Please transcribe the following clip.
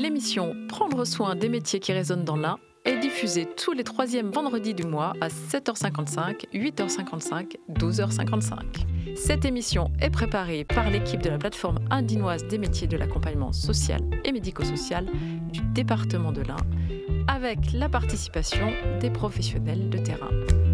L'émission Prendre soin des métiers qui résonnent dans l'Ain est diffusée tous les troisièmes vendredis du mois à 7h55, 8h55, 12h55. Cette émission est préparée par l'équipe de la plateforme indinoise des métiers de l'accompagnement social et médico-social du département de l'Ain, avec la participation des professionnels de terrain.